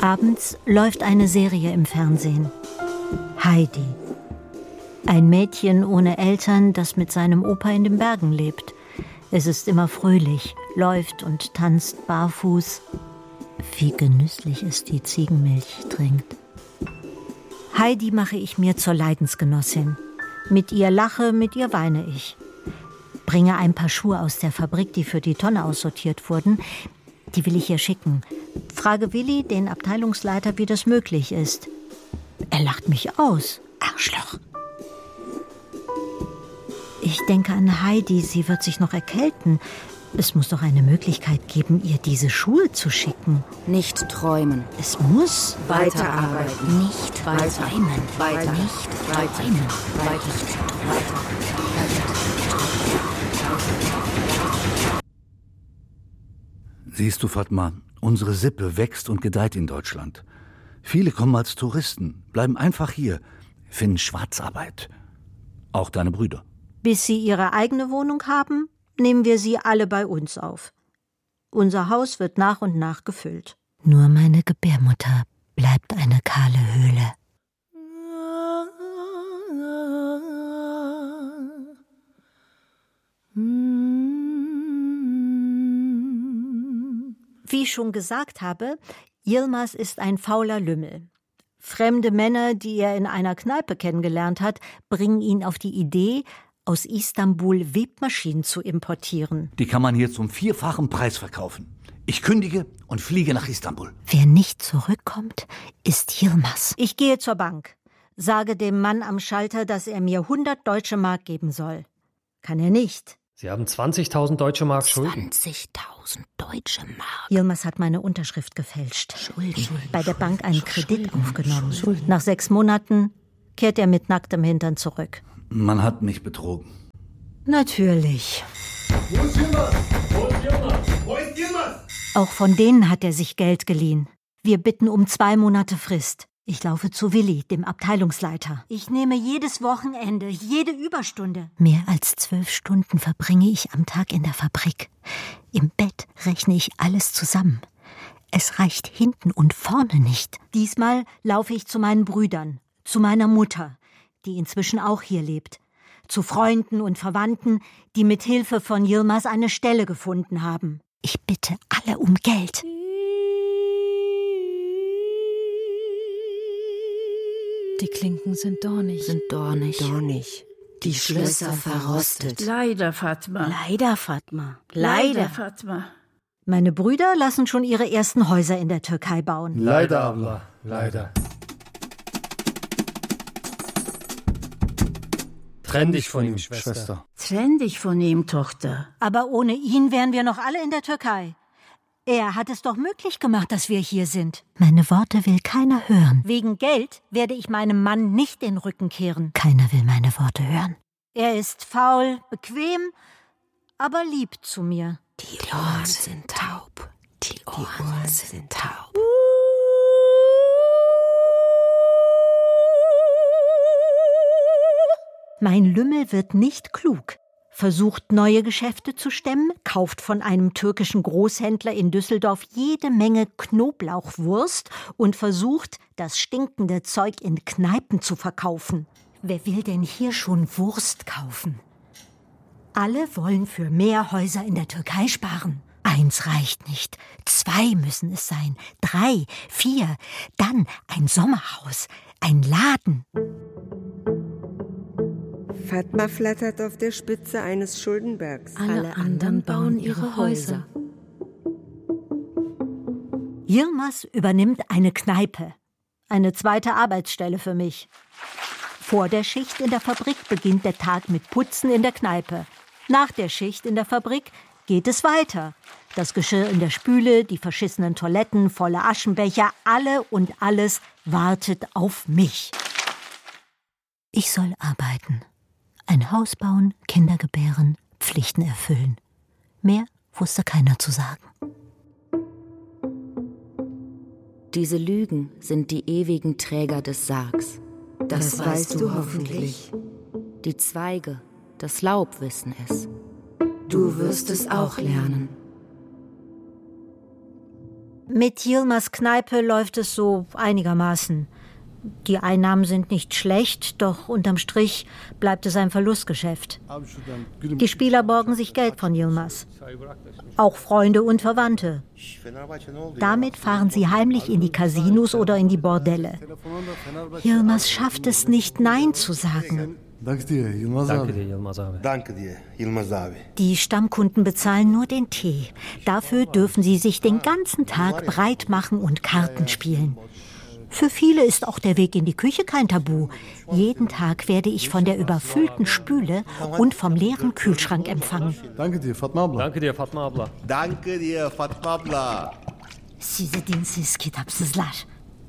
Abends läuft eine Serie im Fernsehen. Heidi. Ein Mädchen ohne Eltern, das mit seinem Opa in den Bergen lebt. Es ist immer fröhlich, läuft und tanzt barfuß. Wie genüsslich es die Ziegenmilch trinkt. Heidi mache ich mir zur Leidensgenossin. Mit ihr lache, mit ihr weine ich. Bringe ein paar Schuhe aus der Fabrik, die für die Tonne aussortiert wurden. Die will ich ihr schicken. Frage Willi, den Abteilungsleiter, wie das möglich ist. Er lacht mich aus. Arschloch. Ich denke an Heidi, sie wird sich noch erkälten. Es muss doch eine Möglichkeit geben, ihr diese Schuhe zu schicken. Nicht träumen. Es muss weiterarbeiten. Nicht weiter. Träumen. Weiter. Nicht träumen. Weiter. Siehst du, Fatma, unsere Sippe wächst und gedeiht in Deutschland. Viele kommen als Touristen, bleiben einfach hier, finden Schwarzarbeit. Auch deine Brüder. Bis sie ihre eigene Wohnung haben, nehmen wir sie alle bei uns auf. Unser Haus wird nach und nach gefüllt. Nur meine Gebärmutter bleibt eine kahle Höhle. Wie ich schon gesagt habe, Yilmaz ist ein fauler Lümmel. Fremde Männer, die er in einer Kneipe kennengelernt hat, bringen ihn auf die Idee, aus Istanbul Webmaschinen zu importieren. Die kann man hier zum 4-fachen Preis verkaufen. Ich kündige und fliege nach Istanbul. Wer nicht zurückkommt, ist Yilmaz. Ich gehe zur Bank, sage dem Mann am Schalter, dass er mir 100 deutsche Mark geben soll. Kann er nicht. Sie haben 20.000 deutsche Mark Schulden. 20.000 deutsche Mark. Yilmaz hat meine Unterschrift gefälscht. Schulden. Bei der Bank einen Kredit aufgenommen. Schulden. Nach 6 Monaten kehrt er mit nacktem Hintern zurück. Man hat mich betrogen. Natürlich. Wo ist Yilmaz? Wo ist Yilmaz? Wo ist Yilmaz? Auch von denen hat er sich Geld geliehen. Wir bitten um 2 Monate Frist. Ich laufe zu Willi, dem Abteilungsleiter. Ich nehme jedes Wochenende, jede Überstunde. Mehr als 12 Stunden verbringe ich am Tag in der Fabrik. Im Bett rechne ich alles zusammen. Es reicht hinten und vorne nicht. Diesmal laufe ich zu meinen Brüdern, zu meiner Mutter, die inzwischen auch hier lebt, zu Freunden und Verwandten, die mit Hilfe von Yilmaz eine Stelle gefunden haben. Ich bitte alle um Geld. Die Klinken sind dornig. Dornig. Die Schlösser verrostet. Leider, Fatma. Leider, Fatma. Leider, Fatma. Meine Brüder lassen schon ihre ersten Häuser in der Türkei bauen. Leider, Abla. Leider. Trenn dich von ihm, Schwester. Trenn dich von ihm, Tochter. Aber ohne ihn wären wir noch alle in der Türkei. Er hat es doch möglich gemacht, dass wir hier sind. Meine Worte will keiner hören. Wegen Geld werde ich meinem Mann nicht den Rücken kehren. Keiner will meine Worte hören. Er ist faul, bequem, aber lieb zu mir. Die Ohren sind taub. Die Ohren sind taub. Mein Lümmel wird nicht klug. Versucht neue Geschäfte zu stemmen, kauft von einem türkischen Großhändler in Düsseldorf jede Menge Knoblauchwurst und versucht, das stinkende Zeug in Kneipen zu verkaufen. Wer will denn hier schon Wurst kaufen? Alle wollen für mehr Häuser in der Türkei sparen. 1 reicht nicht, 2 müssen es sein, 3, 4, dann ein Sommerhaus, ein Laden. Fatma flattert auf der Spitze eines Schuldenbergs. Alle anderen bauen ihre Häuser. Yilmaz übernimmt eine Kneipe. Eine zweite Arbeitsstelle für mich. Vor der Schicht in der Fabrik beginnt der Tag mit Putzen in der Kneipe. Nach der Schicht in der Fabrik geht es weiter. Das Geschirr in der Spüle, die verschissenen Toiletten, volle Aschenbecher, alle und alles wartet auf mich. Ich soll arbeiten. Ein Haus bauen, Kinder gebären, Pflichten erfüllen. Mehr wusste keiner zu sagen. Diese Lügen sind die ewigen Träger des Sargs. Das weißt du hoffentlich. Die Zweige, das Laub wissen es. Du wirst es auch lernen. Mit Yilmaz Kneipe läuft es so einigermaßen. Die Einnahmen sind nicht schlecht, doch unterm Strich bleibt es ein Verlustgeschäft. Die Spieler borgen sich Geld von Yilmaz. Auch Freunde und Verwandte. Damit fahren sie heimlich in die Casinos oder in die Bordelle. Yilmaz schafft es nicht, Nein zu sagen. Danke dir, Yilmaz Abi. Danke dir, Yilmaz Abi. Die Stammkunden bezahlen nur den Tee. Dafür dürfen sie sich den ganzen Tag breit machen und Karten spielen. Für viele ist auch der Weg in die Küche kein Tabu. Jeden Tag werde ich von der überfüllten Spüle und vom leeren Kühlschrank empfangen. Danke dir, Fatma abla. Danke dir, Fatma abla. Danke dir, Fatma abla. Size dinsiz, kitapsızlar.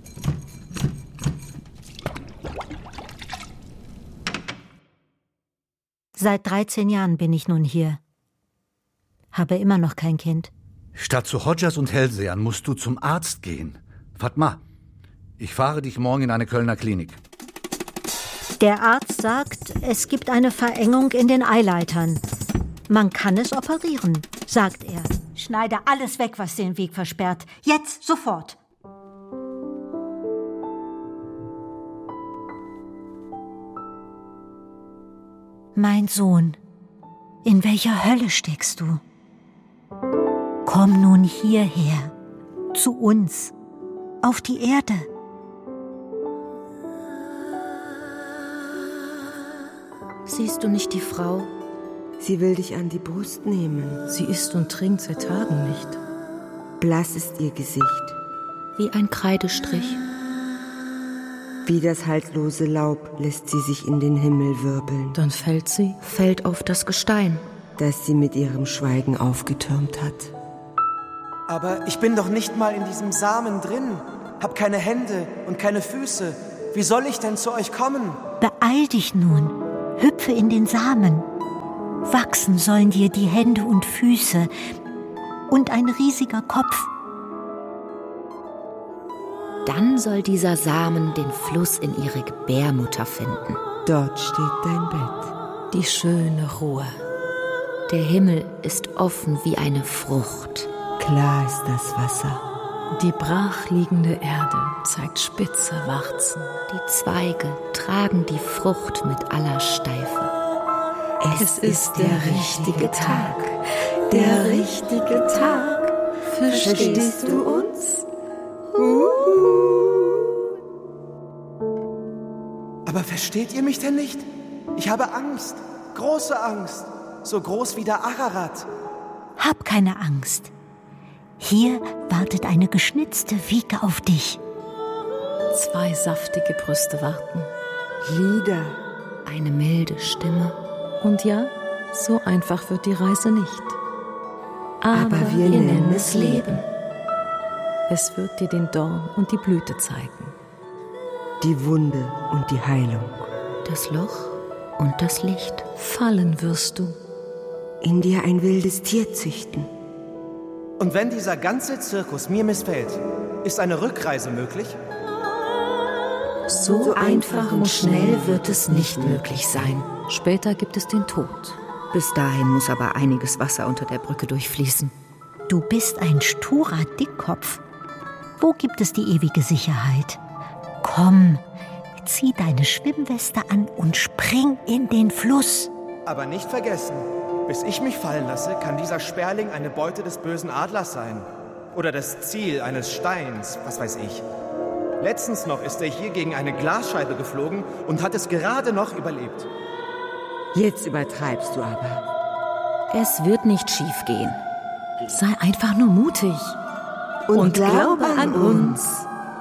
Seit 13 Jahren bin ich nun hier. Habe immer noch kein Kind. Statt zu Hodjas und Hellseher musst du zum Arzt gehen. Fatma, ich fahre dich morgen in eine Kölner Klinik. Der Arzt sagt, es gibt eine Verengung in den Eileitern. Man kann es operieren, sagt er. Schneide alles weg, was den Weg versperrt. Jetzt, sofort. Mein Sohn, in welcher Hölle steckst du? Komm nun hierher, zu uns, auf die Erde. Siehst du nicht die Frau? Sie will dich an die Brust nehmen. Sie isst und trinkt seit Tagen nicht. Blass ist ihr Gesicht. Wie ein Kreidestrich. Wie das haltlose Laub lässt sie sich in den Himmel wirbeln. Dann fällt sie. Fällt auf das Gestein. Das sie mit ihrem Schweigen aufgetürmt hat. Aber ich bin doch nicht mal in diesem Samen drin. Hab keine Hände und keine Füße. Wie soll ich denn zu euch kommen? Beeil dich nun, hüpfe in den Samen. Wachsen sollen dir die Hände und Füße und ein riesiger Kopf. Dann soll dieser Samen den Fluss in ihre Gebärmutter finden. Dort steht dein Bett. Die schöne Ruhe. Der Himmel ist offen wie eine Frucht. Klar ist das Wasser. Die brachliegende Erde zeigt spitze Warzen. Die Zweige tragen die Frucht mit aller Steife. Es ist der richtige Tag. Der richtige Tag. Verstehst du uns? Aber versteht ihr mich denn nicht? Ich habe Angst, große Angst, so groß wie der Ararat. Hab keine Angst. Hier wartet eine geschnitzte Wiege auf dich. 2 saftige Brüste warten. Lieder. Eine milde Stimme. Und ja, so einfach wird die Reise nicht. Aber wir nennen es Leben. Es wird dir den Dorn und die Blüte zeigen. Die Wunde und die Heilung. Das Loch und das Licht. Fallen wirst du. In dir ein wildes Tier züchten. Und wenn dieser ganze Zirkus mir missfällt, ist eine Rückreise möglich? So einfach und schnell wird es nicht möglich sein. Später gibt es den Tod. Bis dahin muss aber einiges Wasser unter der Brücke durchfließen. Du bist ein sturer Dickkopf. Wo gibt es die ewige Sicherheit? Komm, zieh deine Schwimmweste an und spring in den Fluss. Aber nicht vergessen, bis ich mich fallen lasse, kann dieser Sperling eine Beute des bösen Adlers sein. Oder das Ziel eines Steins, was weiß ich. Letztens noch ist er hier gegen eine Glasscheibe geflogen und hat es gerade noch überlebt. Jetzt übertreibst du aber. Es wird nicht schief gehen. Sei einfach nur mutig. Und glaube an uns.